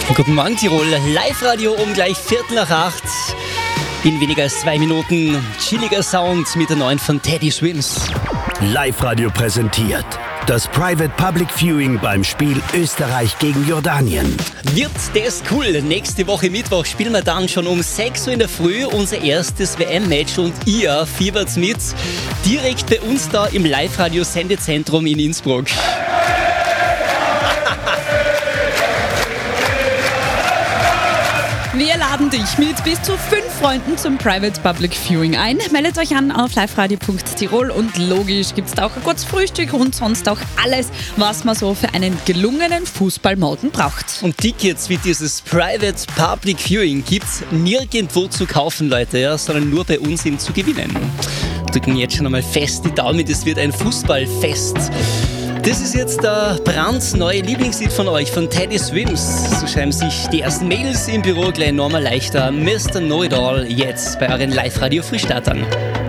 Guten Morgen Tirol, Live-Radio um gleich 7:45. In weniger als 2 Minuten chilliger Sound mit der neuen von Teddy Swims. Live-Radio präsentiert das Private Public Viewing beim Spiel Österreich gegen Jordanien. Wird das cool? Nächste Woche Mittwoch spielen wir dann schon um 6 Uhr in der Früh unser erstes WM-Match und ihr fiebert's mit. Direkt bei uns da im Live-Radio-Sendezentrum in Innsbruck. Wir laden dich mit bis zu 5 Freunden zum Private Public Viewing ein. Meldet euch an auf liveradio.tirol und logisch gibt's da auch ein kurzes Frühstück und sonst auch alles, was man so für einen gelungenen Fußballmorgen braucht. Und Tickets wie dieses Private Public Viewing gibt's nirgendwo zu kaufen, Leute, ja, sondern nur bei uns eben zu gewinnen. Drücken jetzt schon einmal fest die Daumen, das wird ein Fußballfest. Das ist jetzt der brandneue Lieblingslied von euch, von Teddy Swims. So schreiben sich die ersten Mails im Büro gleich nochmal leichter. Mr. Know-It-All jetzt bei euren Live-Radio-Frühstartern.